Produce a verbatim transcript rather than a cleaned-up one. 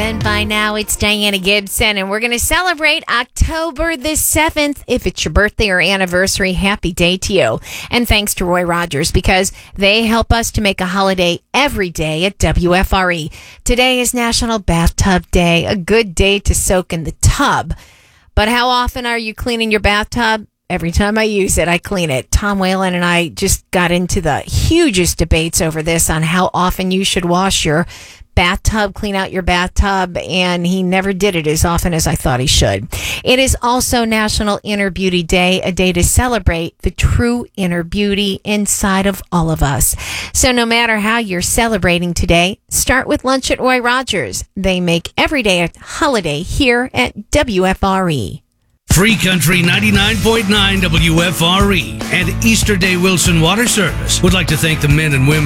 And by now, it's Diana Gibson, and we're going to celebrate October the seventh. If it's your birthday or anniversary, happy day to you. And thanks to Roy Rogers, because they help us to make a holiday every day at W F R E. Today is National Bathtub Day, a good day to soak in the tub. But how often are you cleaning your bathtub? Every time I use it, I clean it. Tom Whalen and I just got into the hugest debates over this on how often you should wash your bathtub, clean out your bathtub, and he never did it as often as I thought he should. It is also National Inner Beauty Day, a day to celebrate the true inner beauty inside of all of us. So no matter how you're celebrating today, start with lunch at Roy Rogers. They make every day a holiday here at W F R E. Free Country ninety-nine point nine W F R E and Easter Day Wilson Water Service would like to thank the men and women